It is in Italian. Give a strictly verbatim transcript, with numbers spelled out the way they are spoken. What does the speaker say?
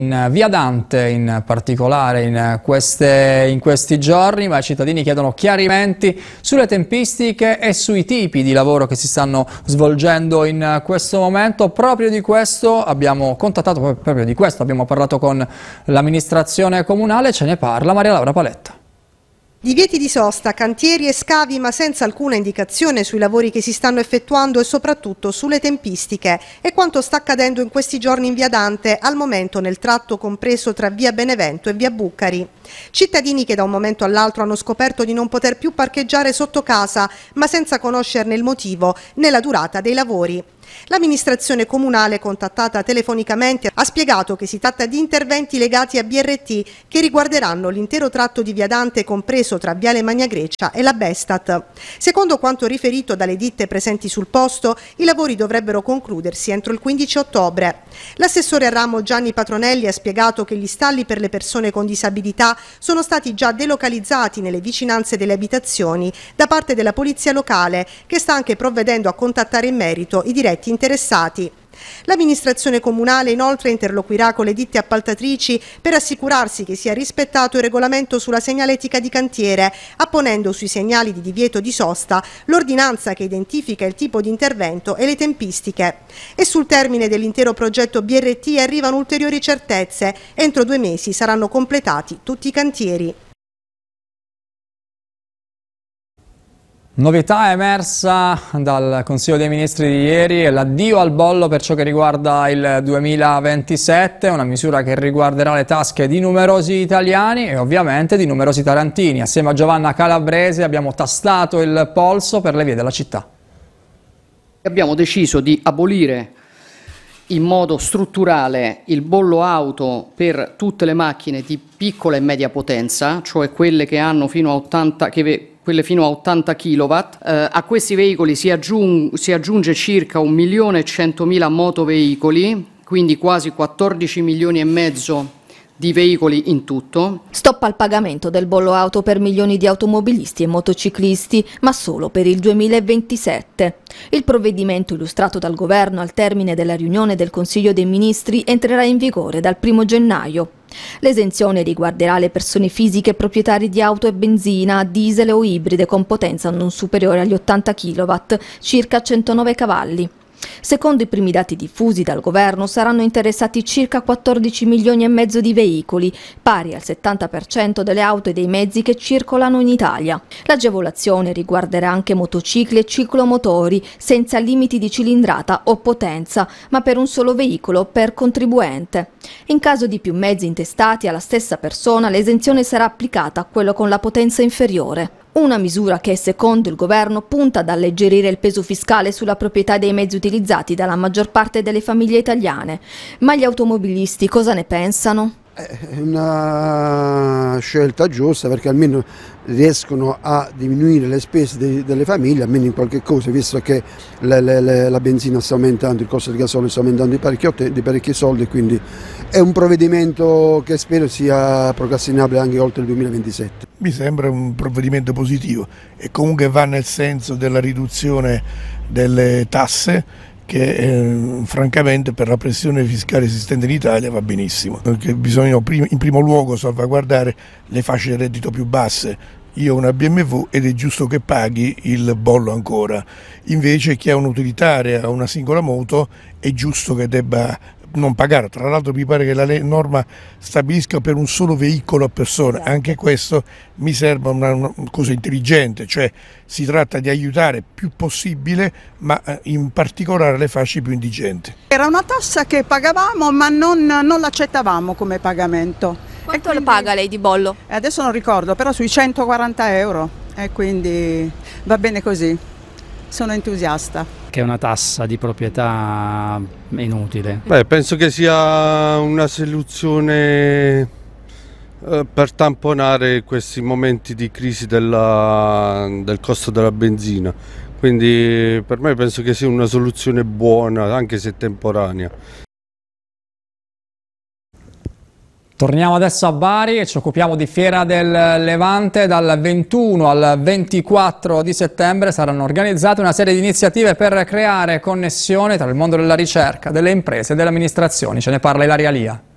In Via Dante in particolare in, queste, in questi giorni, ma i cittadini chiedono chiarimenti sulle tempistiche e sui tipi di lavoro che si stanno svolgendo in questo momento. Proprio di questo abbiamo contattato, proprio di questo abbiamo parlato con l'amministrazione comunale, ce ne parla Maria Laura Paletta. Divieti di sosta, cantieri e scavi, ma senza alcuna indicazione sui lavori che si stanno effettuando e soprattutto sulle tempistiche. È quanto sta accadendo in questi giorni in Via Dante, al momento nel tratto compreso tra Via Benevento e Via Bucari. Cittadini che da un momento all'altro hanno scoperto di non poter più parcheggiare sotto casa, ma senza conoscerne il motivo né la durata dei lavori. L'amministrazione comunale, contattata telefonicamente, ha spiegato che si tratta di interventi legati a B R T che riguarderanno l'intero tratto di Via Dante compreso tra Viale Magna Grecia e la Bestat. Secondo quanto riferito dalle ditte presenti sul posto, i lavori dovrebbero concludersi entro il quindici ottobre. L'assessore al ramo Gianni Patronelli ha spiegato che gli stalli per le persone con disabilità sono stati già delocalizzati nelle vicinanze delle abitazioni da parte della polizia locale, che sta anche provvedendo a contattare in merito i diretti interessati. L'amministrazione comunale inoltre interloquirà con le ditte appaltatrici per assicurarsi che sia rispettato il regolamento sulla segnaletica di cantiere, apponendo sui segnali di divieto di sosta l'ordinanza che identifica il tipo di intervento e le tempistiche. E sul termine dell'intero progetto B R T arrivano ulteriori certezze. Entro due mesi saranno completati tutti i cantieri. Novità emersa dal Consiglio dei Ministri di ieri è l'addio al bollo per ciò che riguarda il duemilaventisette, una misura che riguarderà le tasche di numerosi italiani e ovviamente di numerosi tarantini. Assieme a Giovanna Calabrese abbiamo tastato il polso per le vie della città. Abbiamo deciso di abolire in modo strutturale il bollo auto per tutte le macchine di piccola e media potenza, cioè quelle che hanno fino a ottanta che quelle fino a ottanta chilowatt. Eh, a questi veicoli si, aggiung si aggiunge circa un milione e centomila motoveicoli, quindi quasi quattordici milioni e mezzo di veicoli in tutto. Stop al pagamento del bollo auto per milioni di automobilisti e motociclisti, ma solo per il duemilaventisette. Il provvedimento illustrato dal governo al termine della riunione del Consiglio dei Ministri entrerà in vigore dal primo gennaio. L'esenzione riguarderà le persone fisiche proprietarie di auto e benzina, diesel o ibride con potenza non superiore agli ottanta chilowatt, circa centonove cavalli. Secondo i primi dati diffusi dal governo saranno interessati circa quattordici milioni e mezzo di veicoli, pari al settanta per cento delle auto e dei mezzi che circolano in Italia. L'agevolazione riguarderà anche motocicli e ciclomotori senza limiti di cilindrata o potenza, ma per un solo veicolo per contribuente. In caso di più mezzi intestati alla stessa persona, l'esenzione sarà applicata a quello con la potenza inferiore. Una misura che, secondo il governo, punta ad alleggerire il peso fiscale sulla proprietà dei mezzi utilizzati dalla maggior parte delle famiglie italiane. Ma gli automobilisti cosa ne pensano? È una scelta giusta perché almeno riescono a diminuire le spese de delle famiglie, almeno in qualche cosa, visto che le, le, le, la benzina sta aumentando, il costo del gasolio sta aumentando di parecchi, di parecchi soldi, quindi è un provvedimento che spero sia procrastinabile anche oltre il duemilaventisette. Mi sembra un provvedimento positivo e comunque va nel senso della riduzione delle tasse, che eh, francamente per la pressione fiscale esistente in Italia va benissimo, perché bisogna in primo luogo salvaguardare le fasce di reddito più basse. Io ho una B M W ed è giusto che paghi il bollo ancora, invece chi ha un'utilitaria o una singola moto è giusto che debba non pagare. Tra l'altro mi pare che la norma stabilisca per un solo veicolo a persona, anche questo mi sembra una, una cosa intelligente, cioè si tratta di aiutare più possibile, ma in particolare le fasce più indigenti. Era una tassa che pagavamo ma non, non l'accettavamo come pagamento. Quanto quindi... lo paga lei di bollo? Adesso non ricordo, però sui centoquaranta euro e quindi va bene così, sono entusiasta. Che è una tassa di proprietà inutile. Beh, penso che sia una soluzione eh, per tamponare questi momenti di crisi della, del costo della benzina, quindi per me penso che sia una soluzione buona, anche se temporanea. Torniamo adesso a Bari e ci occupiamo di Fiera del Levante. Dal ventuno al ventiquattro di settembre saranno organizzate una serie di iniziative per creare connessione tra il mondo della ricerca, delle imprese e delle amministrazioni. Ce ne parla Ilaria Lia.